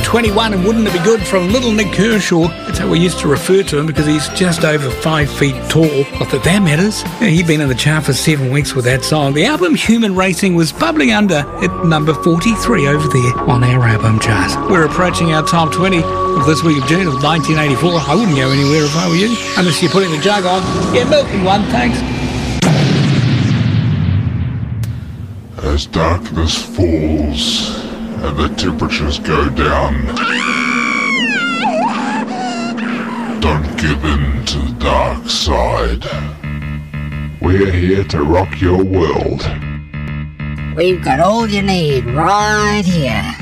21, and wouldn't it be good from little Nick Kershaw? That's how we used to refer to him because he's just over 5 feet tall. Not that that matters. Yeah, he'd been in the chart for 7 weeks with that song. The album Human Racing was bubbling under at number 43 over there on our album chart. We're approaching our top 20 of this week of June of 1984. I wouldn't go anywhere if I were you, unless you're putting the jug on. Yeah, milking one, thanks. As darkness falls and the temperatures go down, don't give in to the dark side. We're here to rock your world. We've got all you need right here.